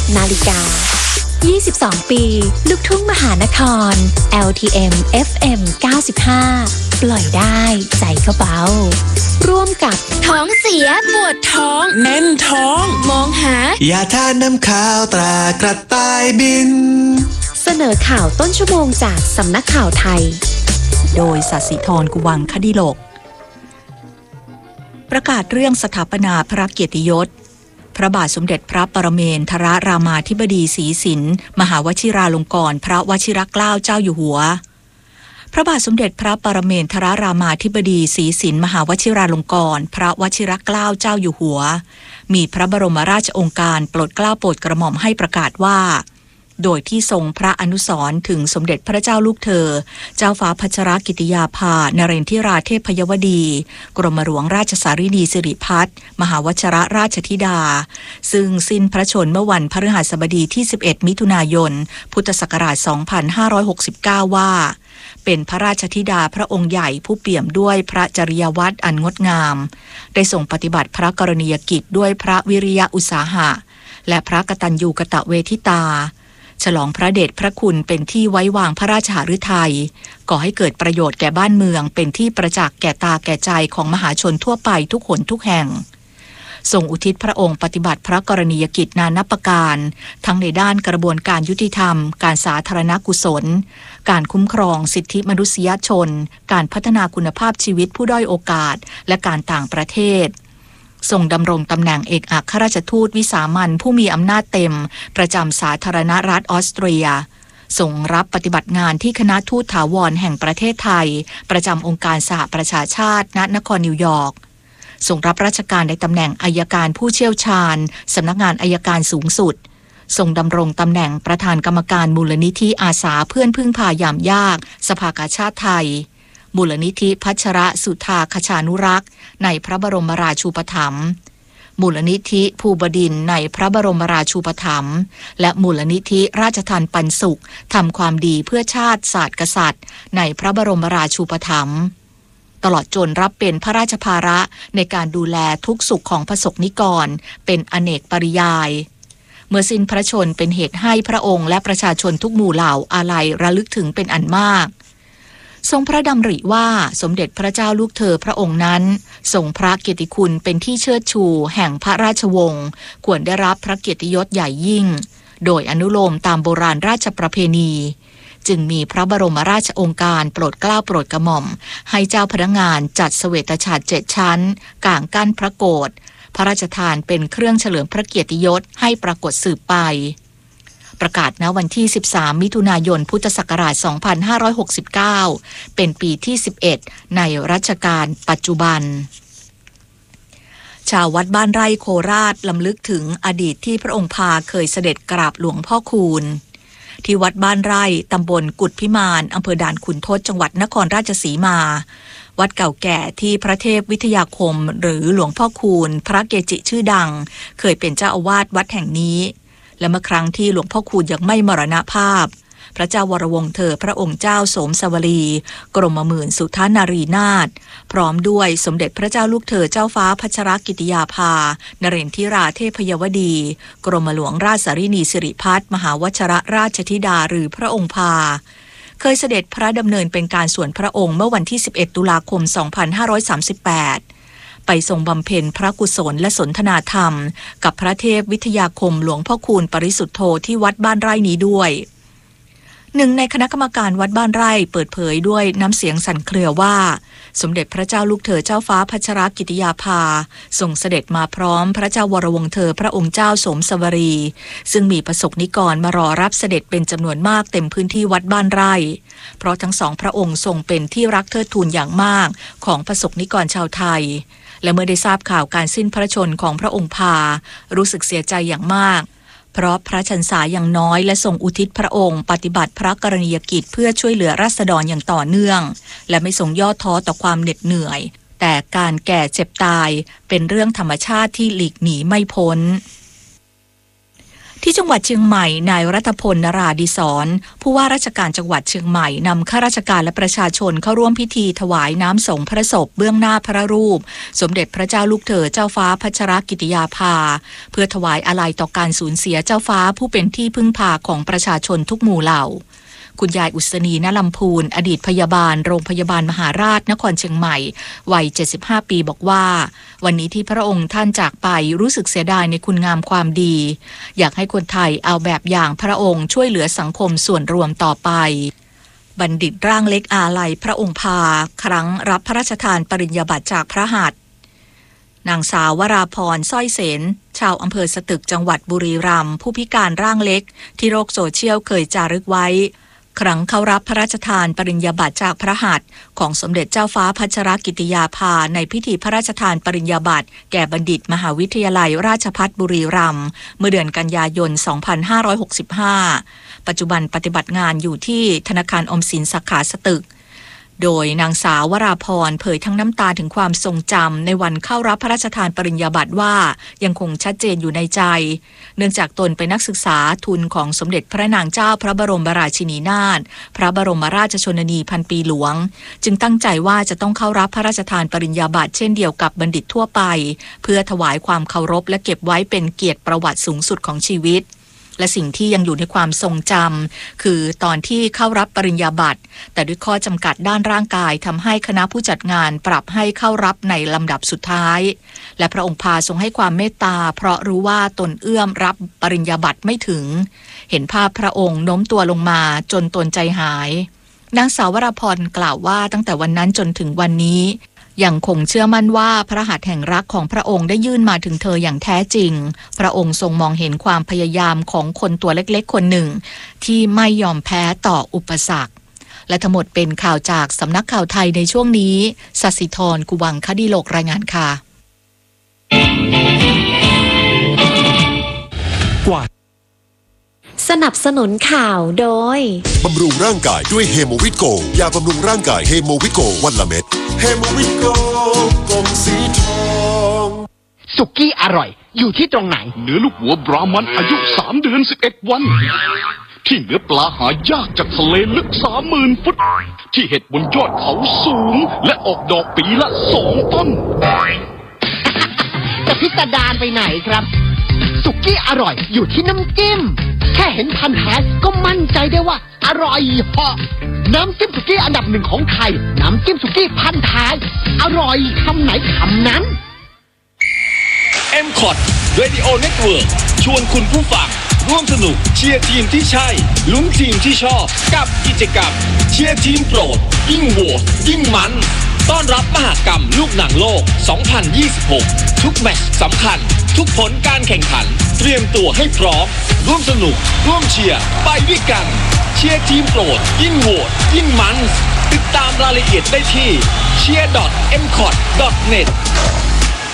นาฬิกา22 ปีลูกทุ่งมหานคร LTM FM 95 ปล่อยได้ใจก็เบาร่วมกับท้องเสียปวดท้องแน่นท้องมองหายาทาน้ำข้าวตรากระต่ายบินเสนอข่าวต้นชั่วโมงจากสำนักข่าวไทยโดยศศิธร กุวังคดิโลกประกาศเรื่องสถาปนาพระเกียรติยศพระบาทสมเด็จพระปรเมนทรรามาธิบดีศรีสินมหาวชิราลงกรณ์พระวชิรเกล้าเจ้าอยู่หัวพระบาทสมเด็จพระปรเมนทรรามาธิบดีศรีสินมหาวชิราลงกรณ์พระวชิรเกล้าเจ้าอยู่หัวมีพระบรมราชโองการโปรดเกล้าโปรดกระหม่อมให้ประกาศว่าโดยที่ทรงพระอนุสรณ์ถึงสมเด็จพระเจ้าลูกเธอเจ้าฟ้าพัชรกิติยาภานเรนทิราเทพยวดีกรมหลวงราชสารินีสิริพัฒน์มหาวชรราชธิดาซึ่งสิ้นพระชนม์เมื่อวันพฤหัสบดีที่11มิถุนายนพุทธศักราช2569ว่าเป็นพระราชธิดาพระองค์ใหญ่ผู้เปี่ยมด้วยพระจริยวัตรอันงดงามได้ทรงปฏิบัติพระกรณียกิจด้วยพระวิริยะอุตสาหะและพระกตัญญูกตเวทิตาฉลองพระเดชพระคุณเป็นที่ไว้วางพระราชหฤทัยก่อให้เกิดประโยชน์แก่บ้านเมืองเป็นที่ประจักษ์แก่ตาแก่ใจของมหาชนทั่วไปทุกหนทุกแห่งทรงอุทิศพระองค์ปฏิบัติพระกรณียกิจนานับประการทั้งในด้านกระบวนการยุติธรรมการสาธารณกุศลการคุ้มครองสิทธิมนุษยชนการพัฒนาคุณภาพชีวิตผู้ด้อยโอกาสและการต่างประเทศทรงดำรงตำแหน่งเอกอัครราชทูตวิสามัญผู้มีอำนาจเต็มประจำสาธารณรัฐออสเตรียทรงรับปฏิบัติงานที่คณะทูตถาวรแห่งประเทศไทยประจำองค์การสหประชาชาติณนครนิวยอร์กทรงรับราชการในตำแหน่งอัยการผู้เชี่ยวชาญสำนักงานอัยการสูงสุดทรงดำรงตำแหน่งประธานกรรมการมูลนิธิอาสาเพื่อนพึ่งพายามยากสภากาชาติไทยมูลนิธิพัชรสุธาคชานุรักษ์ในพระบรมราชูปถัมภ์มูลนิธิภูบดินทร์ในพระบรมราชูปถัมภ์และมูลนิธิราชทัณฑ์ปันสุขทำความดีเพื่อชาติศาสตร์กษัตริย์ในพระบรมราชูปถัมภ์ตลอดจนรับเป็นพระราชภาระในการดูแลทุกสุขของพระสงฆ์นิกรเป็นอเนกปริยายเมื่อสิ้นพระชนเป็นเหตุให้พระองค์และประชาชนทุกหมู่เหล่าอาลัยระลึกถึงเป็นอันมากทรงพระดำริว่าสมเด็จพระเจ้าลูกเธอพระองค์นั้นทรงพระเกียรติคุณเป็นที่เชิดชูแห่งพระราชวงศ์ควรได้รับพระเกียรติยศใหญ่ยิ่งโดยอนุโลมตามโบราณราชประเพณีจึงมีพระบรมราชโองการโปรดเกล้าโปรดกระหม่อมให้เจ้าพนักงานจัดเสวตฉัตร7 ชั้นก่างกั้นพระโกฐพระราชทานเป็นเครื่องเฉลิมพระเกียรติยศให้ปรากฏสืบไปประกาศณวันที่13มิถุนายนพุทธศักราช2569เป็นปีที่11ในรัชกาลปัจจุบันชาววัดบ้านไร่โคราชลำลึกถึงอดีตที่พระองค์พาเคยเสด็จกราบหลวงพ่อคูณที่วัดบ้านไร่ตำบลกุฎพิมานอำเภอด่านขุนทดจังหวัดนครราชสีมาวัดเก่าแก่ที่พระเทพวิทยาคมหรือหลวงพ่อคูณพระเกจิชื่อดังเคยเป็นเจ้าอาวาสวัดแห่งนี้และเมื่อครั้งที่หลวงพ่อคูณยังไม่มรณภาพพระเจ้าวรวงศ์เธอพระองค์เจ้าโสมสวลีกรมหมื่นสุทานารีนาถพร้อมด้วยสมเด็จพระเจ้าลูกเธอเจ้าฟ้าพัชรกิติยาภานเรนทิราเทพยวดีกรมหลวงราชสารินีสิริพัฒน์มหาวชรราชธิดาหรือพระองค์พาเคยเสด็จพระดำเนินเป็นการส่วนพระองค์เมื่อวันที่11ตุลาคม2538ไปทรงบำเพ็ญพระกุศลและสนทนาธรรมกับพระเทพวิทยาคมหลวงพ่อคูณปริสุทธโธที่วัดบ้านไร่นี้ด้วยหนึ่งในคณะกรรมการวัดบ้านไร่เปิดเผยด้วยน้ำเสียงสั่นเครือว่าสมเด็จพระเจ้าลูกเธอเจ้าฟ้าพัชรกิติยาภาทรงเสด็จมาพร้อมพระเจ้าวรวงศ์เธอพระองค์เจ้าโสมสวรีซึ่งมีประสบนิกรมารอรับเสด็จเป็นจำนวนมากเต็มพื้นที่วัดบ้านไร่เพราะทั้งสองพระองค์ทรงเป็นที่รักเทิดทูนอย่างมากของประสบนิกรชาวไทยและเมื่อได้ทราบข่าวการสิ้นพระชนของพระองค์พารู้สึกเสียใจอย่างมากเพราะพระชรรษาอย่างน้อยและทรงอุทิศพระองค์ปฏิบัติพระกรณียกิจเพื่อช่วยเหลือราษฎรอย่างต่อเนื่องและไม่ทรงย่อท้อต่อความเหน็ดเหนื่อยแต่การแก่เจ็บตายเป็นเรื่องธรรมชาติที่หลีกหนีไม่พ้นที่จังหวัดเชียงใหม่นายรัตพล นราดิศรผู้ว่าราชการจังหวัดเชียงใหม่นำข้าราชการและประชาชนเข้าร่วมพิธีถวายน้ำสงฆ์พระศพเบื้องหน้าพระรูปสมเด็จพระเจ้าลูกเธอเจ้าฟ้าพัชรกิติยาภาเพื่อถวายอาลัยต่อการสูญเสียเจ้าฟ้าผู้เป็นที่พึ่งพาของประชาชนทุกหมู่เหล่าคุณยายอุศนี ณ ลำพูนอดีตพยาบาลโรงพยาบาลมหาราชนครเชียงใหม่วัย75 ปีบอกว่าวันนี้ที่พระองค์ท่านจากไปรู้สึกเสียดายในคุณงามความดีอยากให้คนไทยเอาแบบอย่างพระองค์ช่วยเหลือสังคมส่วนรวมต่อไปบัณฑิตร่างเล็กอาลัยพระองค์พาครั้งรับพระราชทานปริญญาบัตรจากพระหัตถ์นางสาววราพรสร้อยเสนชาวอำเภอสตึกจังหวัดบุรีรัมย์ผู้พิการร่างเล็กที่โลกโซเชียลเคยจารึกไว้ครั้งเข้ารับพระราชทานปริญญาบัตรจากพระหัตถ์ของสมเด็จเจ้าฟ้าพัชรกิติยาภาในพิธีพระราชทานปริญญาบัตรแก่บัณฑิตมหาวิทยาลัยราชภัฏบุรีรัมย์เมื่อเดือนกันยายน 2565 ปัจจุบันปฏิบัติงานอยู่ที่ธนาคารออมสินสาขาสตึกโดยนางสาววราพรเผยทั้งน้ำตาถึงความทรงจำในวันเข้ารับพระราชทานปริญญาบัตรว่ายังคงชัดเจนอยู่ในใจเนื่องจากตนเป็นนักศึกษาทุนของสมเด็จพระนางเจ้าพระบรมราชินีนาถพระบรมราชชนนีพันปีหลวงจึงตั้งใจว่าจะต้องเข้ารับพระราชทานปริญญาบัตรเช่นเดียวกับบัณฑิตทั่วไปเพื่อถวายความเคารพและเก็บไว้เป็นเกียรติประวัติสูงสุดของชีวิตและสิ่งที่ยังอยู่ในความทรงจำคือตอนที่เข้ารับปริญญาบัตรแต่ด้วยข้อจำกัดด้านร่างกายทำให้คณะผู้จัดงานปรับให้เข้ารับในลำดับสุดท้ายและพระองค์พาทรงให้ความเมตตาเพราะรู้ว่าตนเอื้อมรับปริญญาบัตรไม่ถึงเห็นภาพพระองค์โน้มตัวลงมาจนตนใจหายนางสาววราพรกล่าวว่าตั้งแต่วันนั้นจนถึงวันนี้ยังคงเชื่อมั่นว่าพระหัตถ์แห่งรักของพระองค์ได้ยื่นมาถึงเธออย่างแท้จริงพระองค์ทรงมองเห็นความพยายามของคนตัวเล็กๆคนหนึ่งที่ไม่ยอมแพ้ต่ออุปสรรคและทั้งหมดเป็นข่าวจากสำนักข่าวไทยในช่วงนี้ศศิธร กุวังคดีโลกรายงานค่ะสนับสนุนข่าวโดยบำรุงร่างกายด้วยเฮโมวิตโกยาบำรุงร่างกายเฮโมวิตโกวันละเม็ดเฮโมวิตโกกลมสีทองสุกี้อร่อยอยู่ที่ตรงไหนเนื้อลูกหัวบรามันอายุ3 เดือน 11 วันที่เนื้อปลาหายากจากทะเลลึก 30,000 ฟุตที่เห็ดบนยอดเขาสูงและออกดอกปีละ2 ต้นจะพิสดารไปไหนครับสุกี้อร่อยอยู่ที่น้ำจิ้มแค่เห็นพันท้ายก็มั่นใจได้ว่าอร่อยเหาะน้ำจิ้มสุกี้อันดับ1ของไทยน้ำจิ้มสุกี้พันท้ายอร่อยคำไหนคำนั้น M-Cot Radio Network ชวนคุณผู้ฟังร่วมสนุกเชียร์ทีมที่ใช่ลุ้นทีมที่ชอบกับกิจกรรมเชียร์ทีมโปรดยิ่งโหวตยิ่งมันต้อนรับมหกรรมลูกหนังโลก 2026 ทุกแมตช์สำคัญทุกผลการแข่งขันเตรียมตัวให้พร้อมร่วมสนุกร่วมเชียร์ไปด้วยกันเชียร์ทีมโปรดยิ่งโหวตยิ่งมันติดตามรายละเอียดได้ที่cheer.mcot.net